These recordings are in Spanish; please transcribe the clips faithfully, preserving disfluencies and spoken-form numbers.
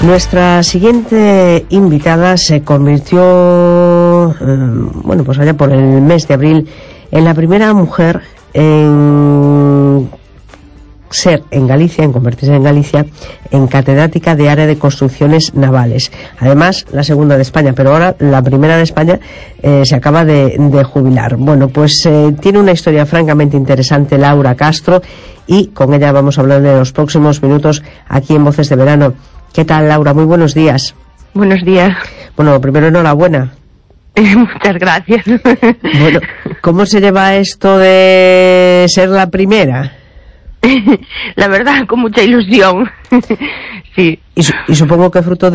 Nuestra siguiente invitada se convirtió, eh, bueno, pues allá por el mes de abril, en la primera mujer en ser en Galicia, en convertirse en Galicia, en catedrática de área de construcciones navales. Además, la segunda de España, pero ahora la primera de España eh, se acaba de, de jubilar. Bueno, pues eh, tiene una historia francamente interesante Laura Castro, y con ella vamos a hablar de los próximos minutos aquí en Voces de Verano. ¿Qué tal, Laura? Muy buenos días. Buenos días. Bueno, primero enhorabuena. Muchas gracias. Bueno, ¿cómo se lleva esto de ser la primera? La verdad, con mucha ilusión. Sí. Y, su y supongo que fruto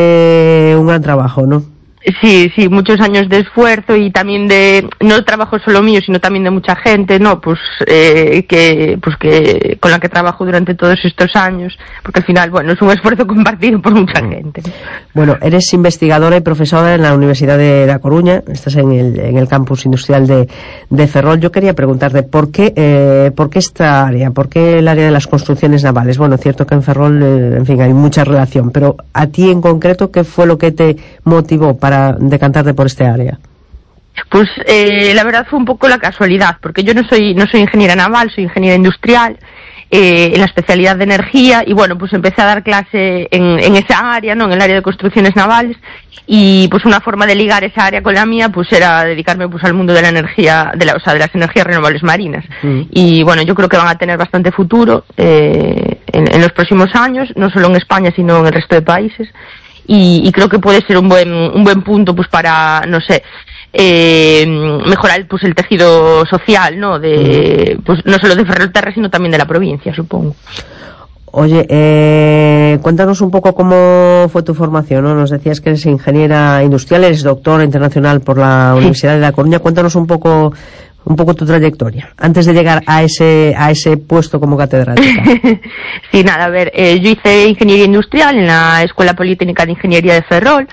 de un gran trabajo, ¿no? Sí, sí, muchos años de esfuerzo y también de, no trabajo solo mío, sino también de mucha gente, ¿no? Pues, eh, que, pues que, con la que trabajo durante todos estos años, porque al final, bueno, es un esfuerzo compartido por mucha gente. Bueno, eres investigadora y profesora en la Universidad de La Coruña, estás en el, en el campus industrial de, de Ferrol. Yo quería preguntarte, ¿por qué, eh, por qué esta área? ¿Por qué el área de las construcciones navales? Bueno, es cierto que en Ferrol, eh, en fin, hay mucha relación, pero a ti en concreto, ¿qué fue lo que te motivó para para decantarte por este área? Pues eh, la verdad fue un poco la casualidad, porque yo no soy no soy ingeniera naval, soy ingeniera industrial, eh, en la especialidad de energía, y bueno, pues empecé a dar clase en, en esa área, ¿no? En el área de construcciones navales, y pues una forma de ligar esa área con la mía pues era dedicarme pues al mundo de la energía, de la, o sea, de las energías renovables marinas. Mm. Y bueno, yo creo que van a tener bastante futuro eh, en, en los próximos años, no solo en España, sino en el resto de países. Y, y creo que puede ser un buen un buen punto pues para, no sé, eh, mejorar pues el tejido social, ¿no? De pues no solo de Ferrolterra, sino también de la provincia, supongo. Oye, eh, cuéntanos un poco cómo fue tu formación, ¿no? Nos decías que eres ingeniera industrial, eres doctora internacional por la sí. Universidad de La Coruña. Cuéntanos un poco un poco tu trayectoria antes de llegar a ese a ese puesto como catedrática. Sí, nada, a ver, eh, yo hice ingeniería industrial en la Escuela Politécnica de Ingeniería de Ferrol.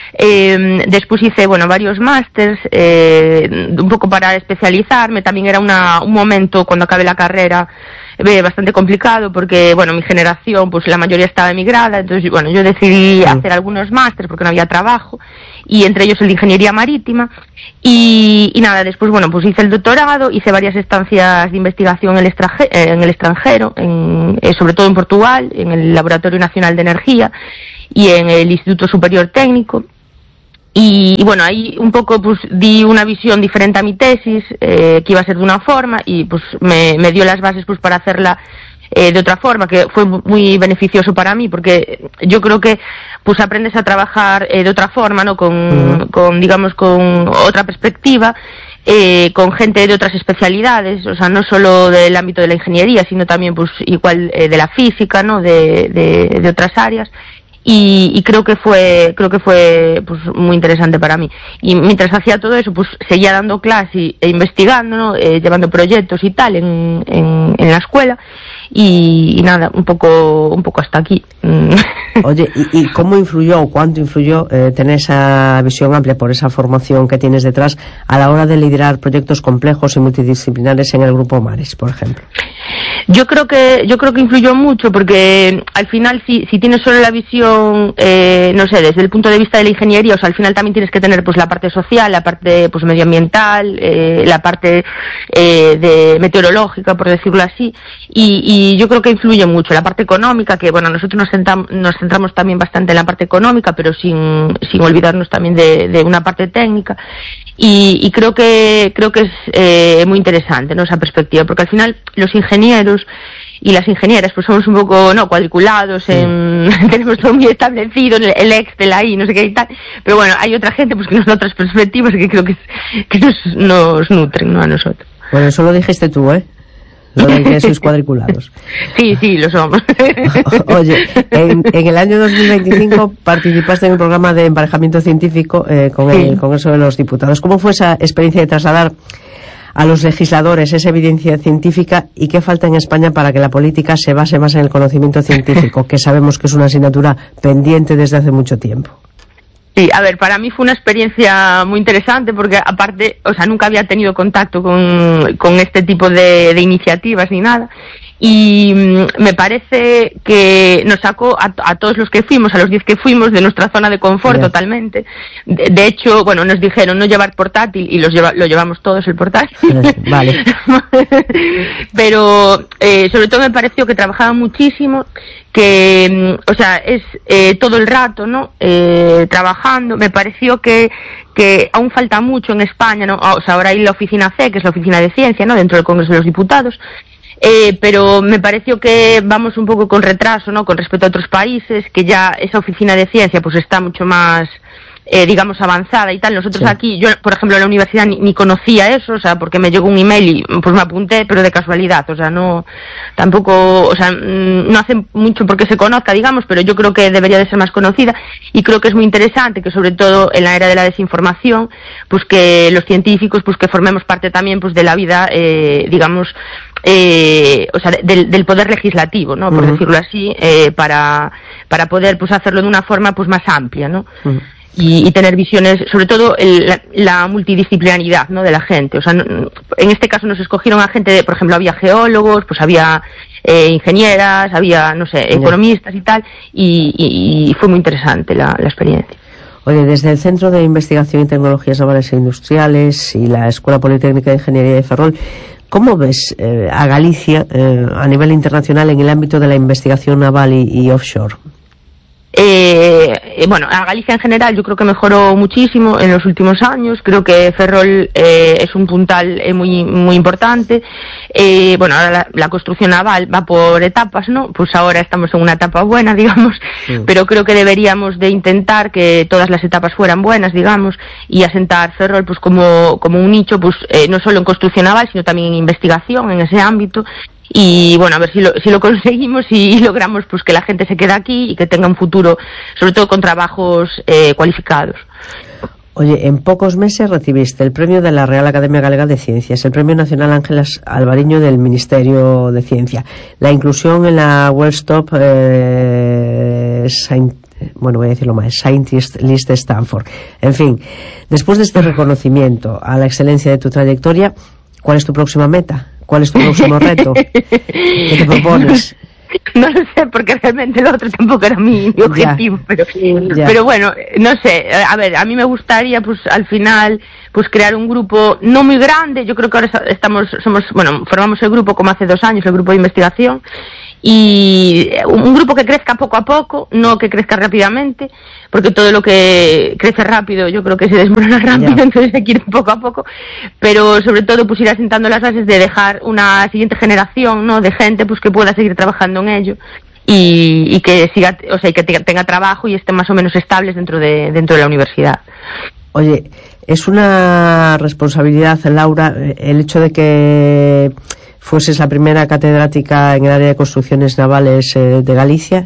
Eh, después hice, bueno, varios másters, eh, un poco para especializarme. También era una, un momento cuando acabé la carrera eh, bastante complicado, porque, bueno, mi generación, pues la mayoría estaba emigrada. Entonces, bueno, yo decidí sí. hacer algunos másters porque no había trabajo, y entre ellos el de Ingeniería Marítima. Y, y nada, después, bueno, pues hice el doctorado, hice varias estancias de investigación en el, extranje, eh, en el extranjero, en, eh, sobre todo en Portugal, en el Laboratorio Nacional de Energía y en el Instituto Superior Técnico. Y, y bueno, ahí un poco pues di una visión diferente a mi tesis, eh, que iba a ser de una forma, y pues me, me dio las bases pues para hacerla eh, de otra forma, que fue muy beneficioso para mí, porque yo creo que pues aprendes a trabajar eh, de otra forma, ¿no? Con, uh-huh. con, digamos, con otra perspectiva, eh, con gente de otras especialidades, o sea, no solo del ámbito de la ingeniería, sino también pues igual eh, de la física, ¿no? De, de, de otras áreas. Y, y creo que fue creo que fue pues muy interesante para mí. Y mientras hacía todo eso, pues seguía dando clase e investigando, ¿no? Eh, llevando proyectos y tal en, en, en la escuela. Y, y nada, un poco un poco hasta aquí. Oye, ¿y, y cómo influyó o cuánto influyó eh, tener esa visión amplia por esa formación que tienes detrás a la hora de liderar proyectos complejos y multidisciplinares en el Grupo Mares, por ejemplo? Yo creo que yo creo que influyó mucho, porque al final si si tienes solo la visión, eh, no sé, desde el punto de vista de la ingeniería, o sea, al final también tienes que tener pues la parte social, la parte pues medioambiental, eh, la parte eh, de meteorológica, por decirlo así, y, y yo creo que influye mucho la parte económica, que bueno, nosotros nos centramos, nos centramos también bastante en la parte económica, pero sin sin olvidarnos también de, de una parte técnica. Y, y creo que creo que es eh, muy interesante, ¿no? Esa perspectiva, porque al final los ingenieros y las ingenieras pues somos un poco no cuadriculados, sí. en, tenemos todo muy establecido, el, el Excel ahí, no sé qué y tal, pero bueno, hay otra gente pues que nos da otras perspectivas que creo que, es, que nos, nos nutren, ¿no? A nosotros. Bueno, eso lo dijiste tú, ¿eh? Lo de que sois cuadriculados. Sí, sí, lo somos. Oye, en, en el año dos mil veinticinco participaste en un programa de emparejamiento científico eh, con el sí. Congreso de los Diputados. ¿Cómo fue esa experiencia de trasladar a los legisladores esa evidencia científica, y qué falta en España para que la política se base más en el conocimiento científico, que sabemos que es una asignatura pendiente desde hace mucho tiempo? Sí, a ver, para mí fue una experiencia muy interesante, porque aparte, o sea, nunca había tenido contacto con, con este tipo de, de iniciativas ni nada, y mm, me parece que nos sacó a, a todos los que fuimos, a los diez que fuimos, de nuestra zona de confort yeah. totalmente. De, de hecho, bueno, nos dijeron no llevar portátil y los lleva, lo llevamos todos el portátil. Vale. Pero eh, sobre todo me pareció que trabajaban muchísimo, que, o sea, es eh, todo el rato, ¿no? Eh, trabajando. Me pareció que que aún falta mucho en España, ¿no? O sea, ahora hay la oficina C, que es la oficina de ciencia, ¿no? Dentro del Congreso de los Diputados. Eh, pero me pareció que vamos un poco con retraso, ¿no? Con respecto a otros países, que ya esa oficina de ciencia pues está mucho más, eh, digamos, avanzada y tal. Nosotros sí. aquí, yo, por ejemplo, en la universidad ni, ni conocía eso, o sea, porque me llegó un email y pues me apunté, pero de casualidad, o sea, no, tampoco, o sea, no hace mucho porque se conozca, digamos, pero yo creo que debería de ser más conocida, y creo que es muy interesante que, sobre todo en la era de la desinformación, pues que los científicos, pues que formemos parte también, pues de la vida, eh, digamos, Eh, o sea, del, del poder legislativo, ¿no? Por uh-huh. decirlo así, eh, para para poder pues hacerlo de una forma pues más amplia, ¿no? Uh-huh. Y, y tener visiones, sobre todo el, la, la multidisciplinaridad, ¿no? De la gente. O sea, no, en este caso nos escogieron a gente, de, por ejemplo, había geólogos, pues había eh, ingenieras, había, no sé, economistas y tal, y, y, y fue muy interesante la, la experiencia. Oye, desde el Centro de Investigación y Tecnologías Navales e Industriales y la Escuela Politécnica de Ingeniería de Ferrol, ¿cómo ves eh, a Galicia eh, a nivel internacional en el ámbito de la investigación naval y, y offshore? Eh, bueno, a Galicia en general yo creo que mejoró muchísimo en los últimos años. Creo que Ferrol eh, es un puntal eh, muy muy importante. Eh, bueno, ahora la, la construcción naval va por etapas, ¿no? Pues ahora estamos en una etapa buena, digamos, sí. pero creo que deberíamos de intentar que todas las etapas fueran buenas, digamos, y asentar Ferrol pues como, como un nicho, pues eh, no solo en construcción naval, sino también en investigación, en ese ámbito. Y bueno, a ver si lo, si lo conseguimos y logramos pues que la gente se quede aquí y que tenga un futuro, sobre todo con trabajos eh, cualificados. Oye, en pocos meses recibiste el premio de la Real Academia Galega de Ciencias, el premio nacional Ángeles Alvariño del Ministerio de Ciencia, la inclusión en la World's Top eh, bueno, voy a decirlo más, Scientist List de Stanford. En fin, después de este reconocimiento a la excelencia de tu trayectoria, ¿cuál es tu próxima meta? ¿Cuál es tu próximo reto? ¿Qué te propones? No lo sé, porque realmente lo otro tampoco era mi, mi objetivo, ya, pero ya. pero bueno, no sé, a ver, a mí me gustaría pues al final pues crear un grupo no muy grande. Yo creo que ahora estamos, somos, bueno, formamos el grupo como hace dos años, el grupo de investigación, y un grupo que crezca poco a poco, no que crezca rápidamente, porque todo lo que crece rápido yo creo que se desmorona rápido, yeah. entonces hay que ir poco a poco, pero sobre todo pues ir asentando las bases de dejar una siguiente generación, ¿no?, de gente pues que pueda seguir trabajando en ello y, y que siga, o sea, que tenga trabajo y esté más o menos estables dentro de dentro de la universidad. Oye, es una responsabilidad, Laura, el hecho de que fueses la primera catedrática en el área de construcciones navales eh, de Galicia.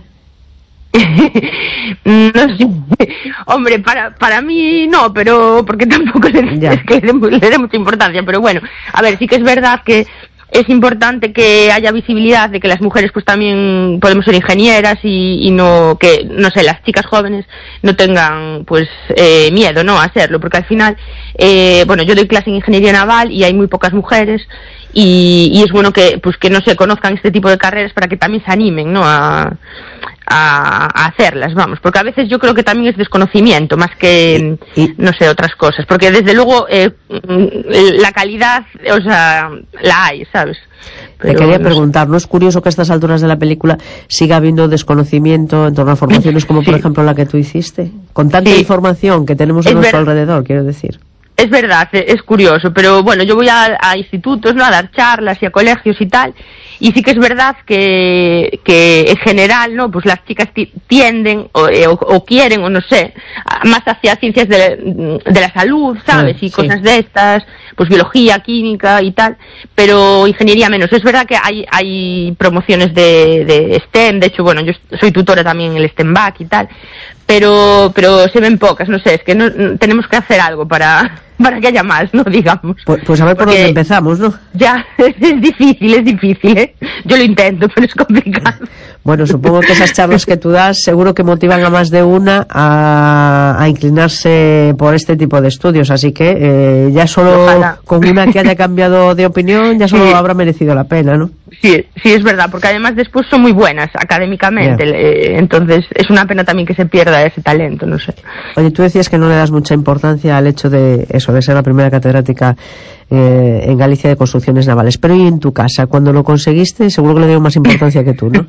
No sé, hombre, para para mí no, pero porque tampoco le, es que le, le dé mucha importancia, pero bueno, a ver, sí que es verdad que es importante que haya visibilidad de que las mujeres pues también podemos ser ingenieras y, y no, que, no sé, las chicas jóvenes no tengan pues eh, miedo, ¿no?, a hacerlo, porque al final, eh, bueno, yo doy clase en ingeniería naval y hay muy pocas mujeres y, y es bueno que pues que no se conozcan este tipo de carreras para que también se animen, ¿no?, a A, a hacerlas, vamos, porque a veces yo creo que también es desconocimiento más que, y, no sé, otras cosas, porque desde luego eh, la calidad, o sea, la hay, ¿sabes? Pero, te quería no preguntar, ¿no es curioso que a estas alturas de la película siga habiendo desconocimiento en torno a formaciones como, sí. por ejemplo, la que tú hiciste? Con tanta sí. información que tenemos a es nuestro ver... alrededor, quiero decir. Es verdad, es curioso, pero bueno, yo voy a, a institutos, ¿no?, a dar charlas y a colegios y tal, y sí que es verdad que, que en general, ¿no?, pues las chicas tienden o, o, o quieren, o no sé, más hacia ciencias de, de la salud, ¿sabes? Ah, y sí. cosas de estas, pues biología, química y tal, pero ingeniería menos. Es verdad que hay, hay promociones de, de STEM, de hecho, bueno, yo soy tutora también en el STEM Back y tal, pero pero se ven pocas, no sé, es que no, tenemos que hacer algo para para que haya más, ¿no?, digamos. Pues, pues a ver por dónde empezamos, ¿no? Ya, es difícil, es difícil, ¿eh? Yo lo intento, pero es complicado. Bueno, supongo que esas charlas que tú das seguro que motivan a más de una a, a inclinarse por este tipo de estudios, así que eh, ya solo verdad. con una que haya cambiado de opinión ya solo sí. habrá merecido la pena, ¿no? Sí, sí, es verdad, porque además después son muy buenas académicamente, yeah. eh, entonces es una pena también que se pierda ese talento, no sé. Oye, tú decías que no le das mucha importancia al hecho de eso, de ser la primera catedrática eh, en Galicia de construcciones navales, pero ¿y en tu casa? Cuando lo conseguiste, seguro que le dio más importancia que tú, ¿no?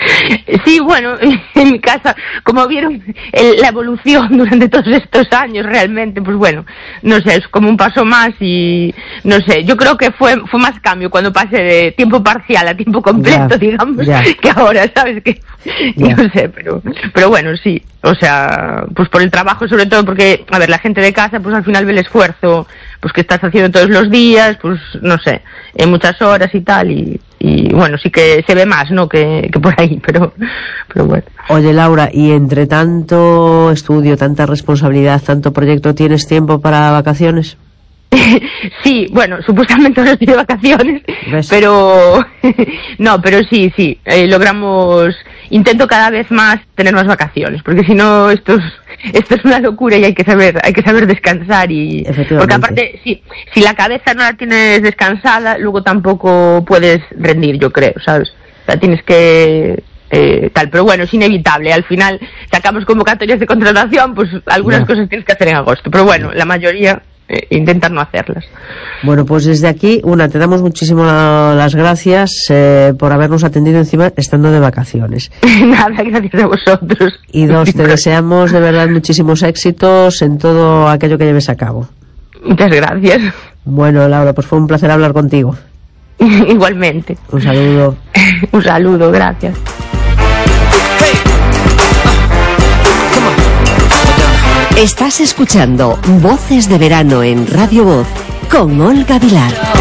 Sí, bueno, en mi casa, como vieron el, la evolución durante todos estos años, realmente, pues bueno, no sé, es como un paso más y, no sé, yo creo que fue fue más cambio cuando pasé de tiempo parcial a tiempo completo, yeah, digamos, yeah. que ahora, ¿sabes? Que yeah. no sé, pero pero bueno, sí, o sea, pues por el trabajo sobre todo, porque, a ver, la gente de casa, pues al final ve el esfuerzo, pues que estás haciendo todos los días, pues no sé, en muchas horas y tal, y y bueno, sí que se ve más, ¿no?, que, que por ahí, pero, pero bueno. Oye, Laura, y entre tanto estudio, tanta responsabilidad, tanto proyecto, ¿tienes tiempo para vacaciones? Sí, bueno, supuestamente no estoy de vacaciones, ¿ves? Pero no, pero sí, sí, eh, logramos, intento cada vez más tener más vacaciones, porque si no esto es, esto es una locura y hay que saber, hay que saber descansar y porque aparte si, si la cabeza no la tienes descansada, luego tampoco puedes rendir, yo creo, ¿sabes? O sea, tienes que Eh, tal, pero bueno, es inevitable, al final sacamos convocatorias de contratación, pues algunas yeah. cosas tienes que hacer en agosto, pero bueno, la mayoría eh, intentar no hacerlas. Bueno, pues desde aquí, una, te damos muchísimas las gracias eh, por habernos atendido encima estando de vacaciones. Nada, gracias a vosotros. Y dos, te deseamos de verdad muchísimos éxitos en todo aquello que lleves a cabo. Muchas gracias. Bueno, Laura, pues fue un placer hablar contigo. Igualmente. Un saludo. Un saludo, gracias. Estás escuchando Voces de Verano en Radio Voz con Olga Vilar.